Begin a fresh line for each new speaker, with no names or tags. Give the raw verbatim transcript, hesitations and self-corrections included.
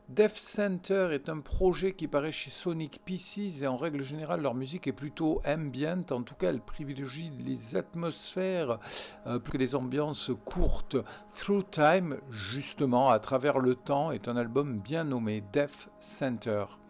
Death Center est un projet qui paraît chez Sonic Pieces et en règle générale leur musique est plutôt ambient, en tout cas elle privilégie les atmosphères euh, plus que les ambiances courtes. Through Time, justement, à travers le temps, est un album bien nommé Death Center.